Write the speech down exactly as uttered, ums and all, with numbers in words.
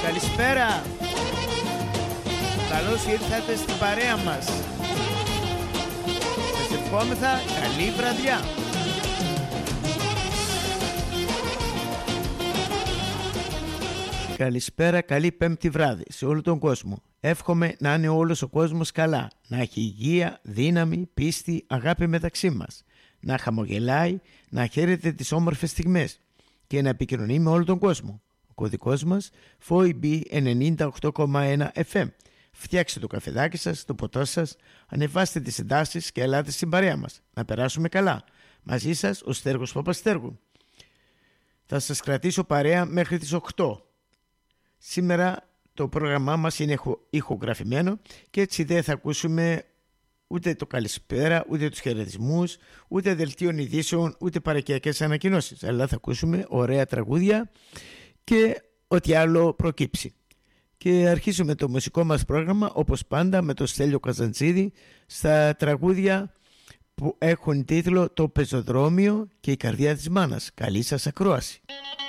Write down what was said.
Καλησπέρα. Καλώς ήρθατε στην παρέα μας. Σας ευχόμεθα καλή βραδιά. Καλησπέρα, καλή πέμπτη βράδυ σε όλο τον κόσμο. Εύχομαι να είναι όλος ο κόσμος καλά, να έχει υγεία, δύναμη, πίστη, αγάπη μεταξύ μας, να χαμογελάει, να χαίρεται τις όμορφες στιγμές και να επικοινωνεί με όλο τον κόσμο. Ο κωδικός μας εφ ο ι μπι ενενήντα οκτώ κόμμα ένα εφ εμ. Φτιάξτε το καφεδάκι σας, το ποτό σας, ανεβάστε τις εντάσεις και ελάτε στην παρέα μας. Να περάσουμε καλά. Μαζί σας ο Στέργος Παπαστέργου. Θα σας κρατήσω παρέα μέχρι τις οκτώ. Σήμερα το πρόγραμμά μας είναι ηχογραφημένο και έτσι δεν θα ακούσουμε ούτε το καλησπέρα, ούτε τους χαιρετισμούς, ούτε δελτίων ειδήσεων, ούτε παρακιακές ανακοινώσεις. Αλλά θα ακούσουμε ωραία τραγούδια και ό,τι άλλο προκύψει. Και αρχίζουμε το μουσικό μας πρόγραμμα όπως πάντα με το Στέλιο Καζαντζίδη στα τραγούδια που έχουν τίτλο «Το πεζοδρόμιο» και «Η καρδιά της μάνας». Καλή σας ακρόαση.